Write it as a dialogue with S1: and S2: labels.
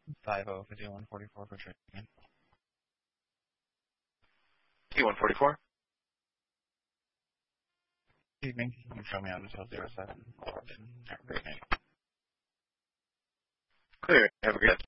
S1: 505144 for treatment.
S2: T144.
S1: Evening. You can show me out until 07. Have a great night.
S2: Clear. Have a good